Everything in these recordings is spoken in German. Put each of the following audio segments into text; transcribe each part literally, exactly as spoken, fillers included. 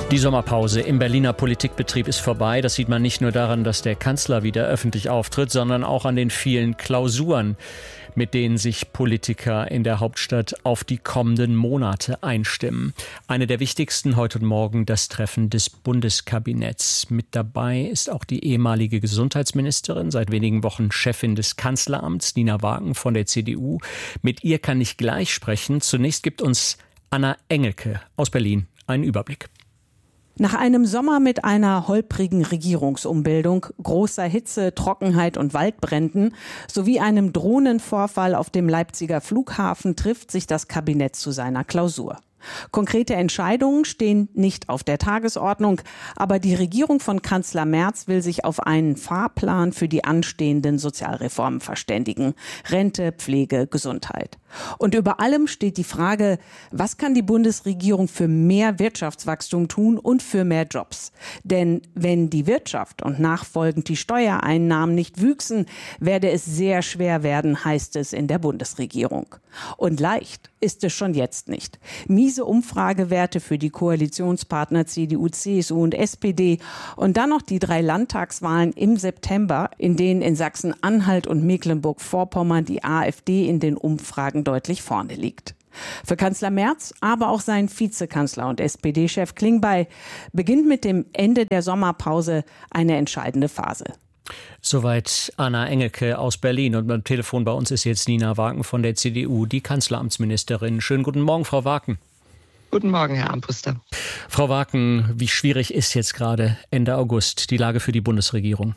Die Sommerpause im Berliner Politikbetrieb ist vorbei. Das sieht man nicht nur daran, dass der Kanzler wieder öffentlich auftritt, sondern auch an den vielen Klausuren, mit denen sich Politiker in der Hauptstadt auf die kommenden Monate einstimmen. Eine der wichtigsten heute und morgen das Treffen des Bundeskabinetts. Mit dabei ist auch die ehemalige Gesundheitsministerin, seit wenigen Wochen Chefin des Kanzleramts, Nina Wagen von der C D U. Mit ihr kann ich gleich sprechen. Zunächst gibt uns Anna Engelke aus Berlin einen Überblick. Nach einem Sommer mit einer holprigen Regierungsumbildung, großer Hitze, Trockenheit und Waldbränden sowie einem Drohnenvorfall auf dem Leipziger Flughafen trifft sich das Kabinett zu seiner Klausur. Konkrete Entscheidungen stehen nicht auf der Tagesordnung, aber die Regierung von Kanzler Merz will sich auf einen Fahrplan für die anstehenden Sozialreformen verständigen. Rente, Pflege, Gesundheit. Und über allem steht die Frage, was kann die Bundesregierung für mehr Wirtschaftswachstum tun und für mehr Jobs? Denn wenn die Wirtschaft und nachfolgend die Steuereinnahmen nicht wüchsen, werde es sehr schwer werden, heißt es in der Bundesregierung. Und leicht ist es schon jetzt nicht. Miese Umfragewerte für die Koalitionspartner C D U, C S U und S P D und dann noch die drei Landtagswahlen im September, in denen in Sachsen-Anhalt und Mecklenburg-Vorpommern die AfD in den Umfragen deutlich vorne liegt. Für Kanzler Merz, aber auch sein Vizekanzler und S P D-Chef Klingbeil beginnt mit dem Ende der Sommerpause eine entscheidende Phase. Soweit Anna Engelke aus Berlin. Und beim Telefon bei uns ist jetzt Nina Wagen von der C D U, die Kanzleramtsministerin. Schönen guten Morgen, Frau Wagen. Guten Morgen, Herr Armbruster. Frau Wagen, wie schwierig ist jetzt gerade Ende August die Lage für die Bundesregierung?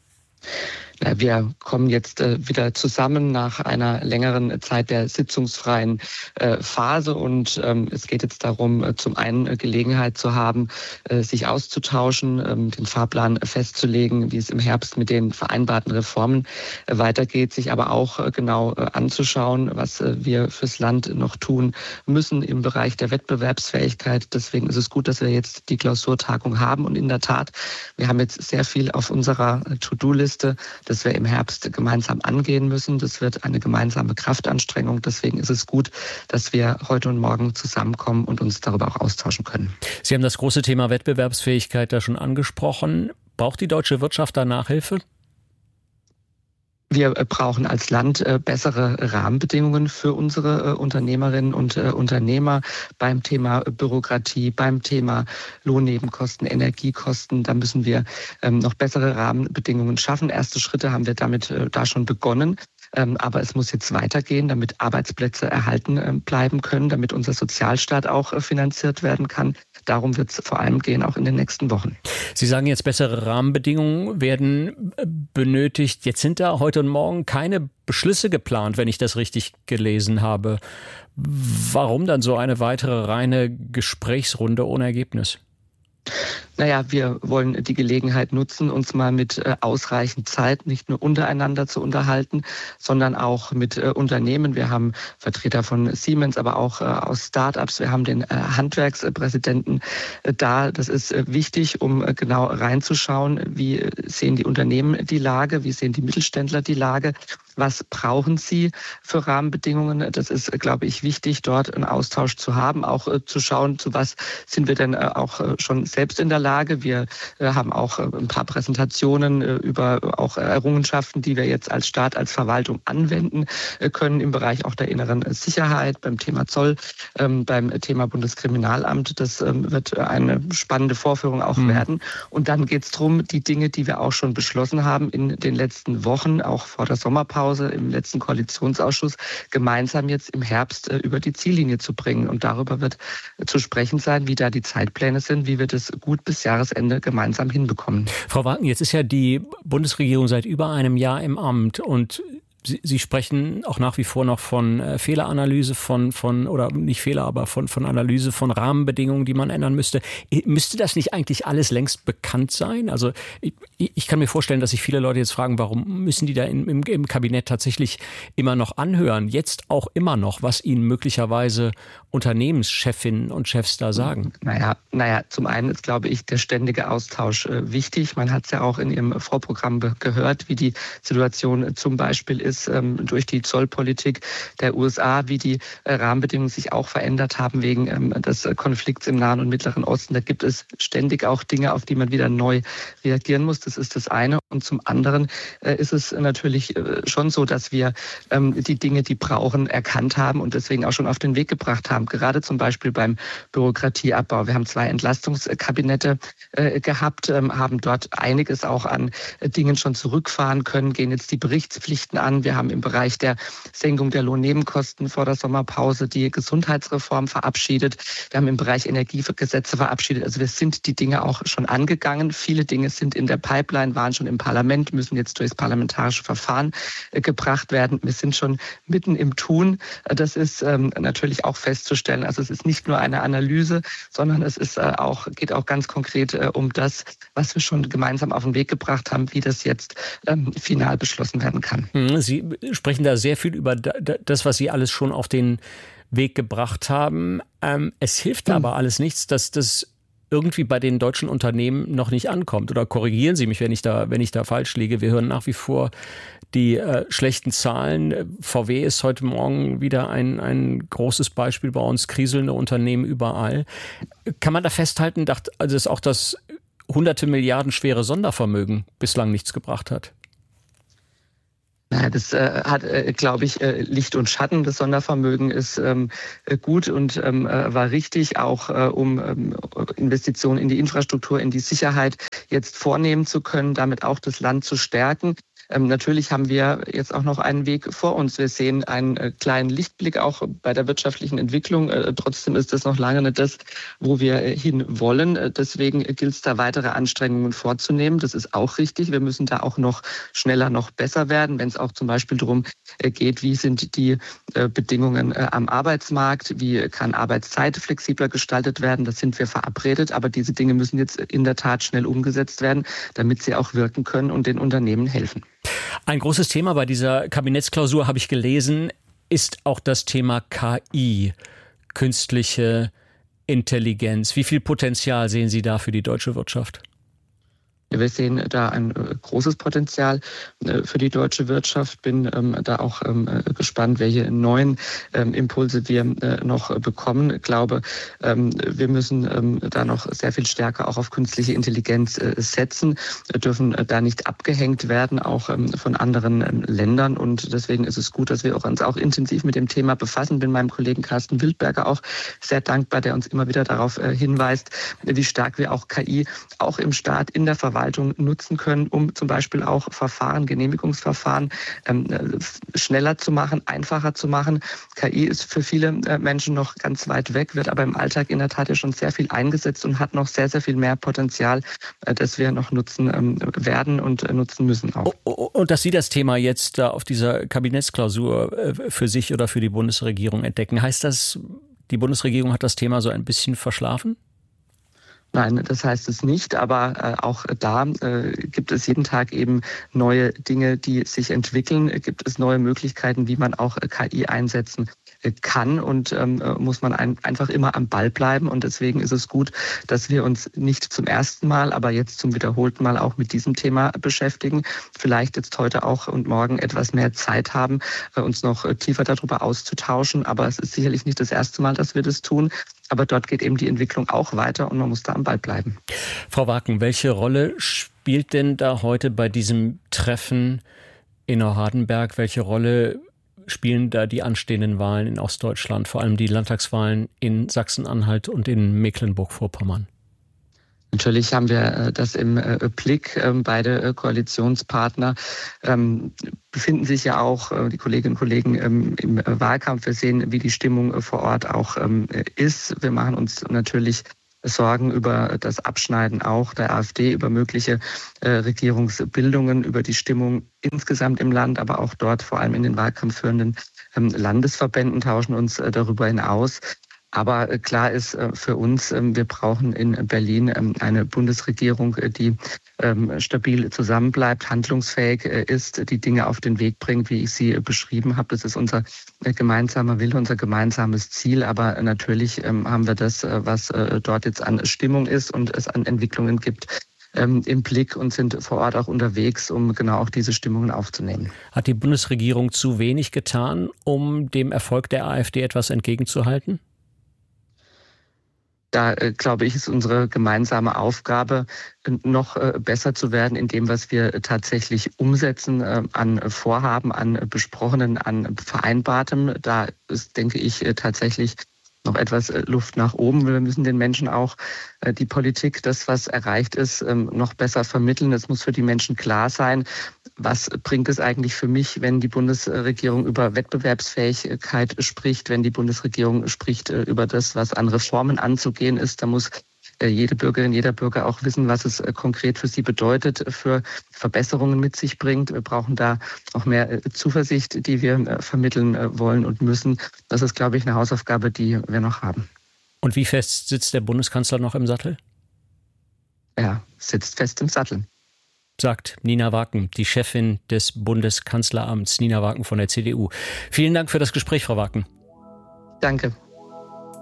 Wir kommen jetzt äh, wieder zusammen nach einer längeren Zeit der sitzungsfreien äh, Phase und ähm, es geht jetzt darum, äh, zum einen äh, Gelegenheit zu haben, äh, sich auszutauschen, ähm, den Fahrplan äh, festzulegen, wie es im Herbst mit den vereinbarten Reformen äh, weitergeht, sich aber auch äh, genau äh, anzuschauen, was äh, wir fürs Land noch tun müssen im Bereich der Wettbewerbsfähigkeit. Deswegen ist es gut, dass wir jetzt die Klausurtagung haben und in der Tat, wir haben jetzt sehr viel auf unserer äh, To-Do-Liste, das wir im Herbst gemeinsam angehen müssen. Das wird eine gemeinsame Kraftanstrengung. Deswegen ist es gut, dass wir heute und morgen zusammenkommen und uns darüber auch austauschen können. Sie haben das große Thema Wettbewerbsfähigkeit da schon angesprochen. Braucht die deutsche Wirtschaft da Nachhilfe? Wir brauchen als Land bessere Rahmenbedingungen für unsere Unternehmerinnen und Unternehmer beim Thema Bürokratie, beim Thema Lohnnebenkosten, Energiekosten. Da müssen wir noch bessere Rahmenbedingungen schaffen. Erste Schritte haben wir damit da schon begonnen. Aber es muss jetzt weitergehen, damit Arbeitsplätze erhalten bleiben können, damit unser Sozialstaat auch finanziert werden kann. Darum wird es vor allem gehen, auch in den nächsten Wochen. Sie sagen jetzt, bessere Rahmenbedingungen werden benötigt. Jetzt sind da heute und morgen keine Beschlüsse geplant, wenn ich das richtig gelesen habe. Warum dann so eine weitere reine Gesprächsrunde ohne Ergebnis? Naja, wir wollen die Gelegenheit nutzen, uns mal mit äh, ausreichend Zeit nicht nur untereinander zu unterhalten, sondern auch mit äh, Unternehmen. Wir haben Vertreter von Siemens, aber auch äh, aus Start-ups. Wir haben den äh, Handwerkspräsidenten äh, da. Das ist äh, wichtig, um äh, genau reinzuschauen, wie äh, sehen die Unternehmen die Lage, wie sehen die Mittelständler die Lage. Was brauchen sie für Rahmenbedingungen? Das ist, glaube ich, wichtig, dort einen Austausch zu haben, auch äh, zu schauen, zu was sind wir denn äh, auch äh, schon selbst in der Lage. Wir äh, haben auch äh, ein paar Präsentationen äh, über auch Errungenschaften, die wir jetzt als Staat, als Verwaltung anwenden äh, können im Bereich auch der inneren Sicherheit, beim Thema Zoll, ähm, beim Thema Bundeskriminalamt. Das ähm, wird eine spannende Vorführung auch mhm. werden. Und dann geht es darum, die Dinge, die wir auch schon beschlossen haben in den letzten Wochen, auch vor der Sommerpause, im letzten Koalitionsausschuss, gemeinsam jetzt im Herbst äh, über die Ziellinie zu bringen. Und darüber wird äh, zu sprechen sein, wie da die Zeitpläne sind, wie wir das gut bis Jahresende gemeinsam hinbekommen. Frau Wagen, jetzt ist ja die Bundesregierung seit über einem Jahr im Amt und Sie, Sie sprechen auch nach wie vor noch von äh, Fehleranalyse, von, von, oder nicht Fehler, aber von, von Analyse von Rahmenbedingungen, die man ändern müsste. Müsste das nicht eigentlich alles längst bekannt sein? Also ich, ich kann mir vorstellen, dass sich viele Leute jetzt fragen, warum müssen die da im, im, im Kabinett tatsächlich immer noch anhören, jetzt auch immer noch, was ihnen möglicherweise Unternehmenschefinnen und Chefs da sagen? Naja, naja, zum einen ist, glaube ich, der ständige Austausch äh, wichtig. Man hat es ja auch in Ihrem Vorprogramm gehört, wie die Situation äh, zum Beispiel ist. ist ähm, durch die Zollpolitik der U S A, wie die äh, Rahmenbedingungen sich auch verändert haben wegen ähm, des Konflikts im Nahen und Mittleren Osten. Da gibt es ständig auch Dinge, auf die man wieder neu reagieren muss. Das ist das eine. Und zum anderen äh, ist es natürlich äh, schon so, dass wir ähm, die Dinge, die brauchen, erkannt haben und deswegen auch schon auf den Weg gebracht haben. Gerade zum Beispiel beim Bürokratieabbau. Wir haben zwei Entlastungskabinette äh, gehabt, ähm, haben dort einiges auch an äh, Dingen schon zurückfahren können, gehen jetzt die Berichtspflichten an. Wir haben im Bereich der Senkung der Lohnnebenkosten vor der Sommerpause die Gesundheitsreform verabschiedet. Wir haben im Bereich Energiegesetze verabschiedet. Also wir sind die Dinge auch schon angegangen. Viele Dinge sind in der Pipeline, waren schon im Parlament, müssen jetzt durchs parlamentarische Verfahren äh, gebracht werden. Wir sind schon mitten im Tun. Das ist ähm, natürlich auch festzustellen. Also es ist nicht nur eine Analyse, sondern es ist äh, auch, geht auch ganz konkret äh, um das, was wir schon gemeinsam auf den Weg gebracht haben, wie das jetzt ähm, final beschlossen werden kann. Sie sprechen da sehr viel über das, was Sie alles schon auf den Weg gebracht haben. Ähm, es hilft mhm. aber alles nichts, dass das irgendwie bei den deutschen Unternehmen noch nicht ankommt. Oder korrigieren Sie mich, wenn ich da, wenn ich da falsch liege. Wir hören nach wie vor die äh, schlechten Zahlen. V W ist heute Morgen wieder ein, ein großes Beispiel bei uns, kriselnde Unternehmen überall. Kann man da festhalten, dass also auch das hunderte Milliarden schwere Sondervermögen bislang nichts gebracht hat? Naja, das äh, hat, äh, glaube ich, äh, Licht und Schatten. Das Sondervermögen ist ähm, gut und ähm, war richtig, auch äh, um ähm, Investitionen in die Infrastruktur, in die Sicherheit jetzt vornehmen zu können, damit auch das Land zu stärken. Ähm, natürlich haben wir jetzt auch noch einen Weg vor uns. Wir sehen einen äh, kleinen Lichtblick auch bei der wirtschaftlichen Entwicklung. Äh, trotzdem ist das noch lange nicht das, wo wir äh, hin wollen. Äh, deswegen gilt es da weitere Anstrengungen vorzunehmen. Das ist auch richtig. Wir müssen da auch noch schneller, noch besser werden, wenn es auch zum Beispiel darum äh, geht, wie sind die äh, Bedingungen äh, am Arbeitsmarkt, wie kann Arbeitszeit flexibler gestaltet werden. Das sind wir verabredet. Aber diese Dinge müssen jetzt in der Tat schnell umgesetzt werden, damit sie auch wirken können und den Unternehmen helfen. Ein großes Thema bei dieser Kabinettsklausur, habe ich gelesen, ist auch das Thema K I, künstliche Intelligenz. Wie viel Potenzial sehen Sie da für die deutsche Wirtschaft? Wir sehen da ein großes Potenzial für die deutsche Wirtschaft. Bin ähm, da auch ähm, gespannt, welche neuen ähm, Impulse wir äh, noch bekommen. Ich glaube, ähm, wir müssen ähm, da noch sehr viel stärker auch auf künstliche Intelligenz äh, setzen. Wir dürfen äh, da nicht abgehängt werden, auch ähm, von anderen ähm, Ländern. Und deswegen ist es gut, dass wir auch uns auch intensiv mit dem Thema befassen. Bin meinem Kollegen Carsten Wildberger auch sehr dankbar, der uns immer wieder darauf äh, hinweist, wie stark wir auch K I auch im Staat, in der Verwaltung nutzen können, um zum Beispiel auch Verfahren, Genehmigungsverfahren ähm, schneller zu machen, einfacher zu machen. K I ist für viele äh, Menschen noch ganz weit weg, wird aber im Alltag in der Tat ja schon sehr viel eingesetzt und hat noch sehr, sehr viel mehr Potenzial, äh, das wir noch nutzen ähm, werden und äh, nutzen müssen auch. Und dass Sie das Thema jetzt da auf dieser Kabinettsklausur äh, für sich oder für die Bundesregierung entdecken, heißt das, die Bundesregierung hat das Thema so ein bisschen verschlafen? Nein, das heißt es nicht, aber äh, auch da äh, gibt es jeden Tag eben neue Dinge, die sich entwickeln, äh, gibt es neue Möglichkeiten, wie man auch äh, K I einsetzen äh, kann und ähm, muss man ein, einfach immer am Ball bleiben und deswegen ist es gut, dass wir uns nicht zum ersten Mal, aber jetzt zum wiederholten Mal auch mit diesem Thema beschäftigen, vielleicht jetzt heute auch und morgen etwas mehr Zeit haben, äh, uns noch äh, tiefer darüber auszutauschen, aber es ist sicherlich nicht das erste Mal, dass wir das tun. Aber dort geht eben die Entwicklung auch weiter und man muss da am Ball bleiben. Frau Waken, welche Rolle spielt denn da heute bei diesem Treffen in Hardenberg? Welche Rolle spielen da die anstehenden Wahlen in Ostdeutschland, vor allem die Landtagswahlen in Sachsen-Anhalt und in Mecklenburg-Vorpommern? Natürlich haben wir das im Blick. Beide Koalitionspartner befinden sich ja auch, die Kolleginnen und Kollegen, im Wahlkampf. Wir sehen, wie die Stimmung vor Ort auch ist. Wir machen uns natürlich Sorgen über das Abschneiden auch der AfD, über mögliche Regierungsbildungen, über die Stimmung insgesamt im Land, aber auch dort vor allem in den Wahlkampf führenden Landesverbänden, tauschen uns darüber hinaus. Aber klar ist für uns, wir brauchen in Berlin eine Bundesregierung, die stabil zusammenbleibt, handlungsfähig ist, die Dinge auf den Weg bringt, wie ich sie beschrieben habe. Das ist unser gemeinsamer Wille, unser gemeinsames Ziel. Aber natürlich haben wir das, was dort jetzt an Stimmung ist und es an Entwicklungen gibt, ähm, im Blick und sind vor Ort auch unterwegs, um genau auch diese Stimmungen aufzunehmen. Hat die Bundesregierung zu wenig getan, um dem Erfolg der AfD etwas entgegenzuhalten? Da, äh, glaube ich, ist unsere gemeinsame Aufgabe, noch äh, besser zu werden in dem, was wir tatsächlich umsetzen äh, an Vorhaben, an Besprochenen, an Vereinbartem. Da ist, denke ich, äh, tatsächlich noch etwas äh, Luft nach oben. Wir müssen den Menschen auch äh, die Politik, das, was erreicht ist, ähm, noch besser vermitteln. Es muss für die Menschen klar sein, was bringt es eigentlich für mich, wenn die Bundesregierung über Wettbewerbsfähigkeit spricht, wenn die Bundesregierung spricht äh, über das, was an Reformen anzugehen ist. Da muss äh, jede Bürgerin, jeder Bürger auch wissen, was es äh, konkret für sie bedeutet, für Verbesserungen mit sich bringt. Wir brauchen da auch mehr äh, Zuversicht, die wir äh, vermitteln äh, wollen und müssen. Das ist, glaube ich, eine Hausaufgabe, die wir noch haben. Und wie fest sitzt der Bundeskanzler noch im Sattel? Er sitzt fest im Sattel. Sagt Nina Waken, die Chefin des Bundeskanzleramts. Nina Waken von der C D U. Vielen Dank für das Gespräch, Frau Waken. Danke.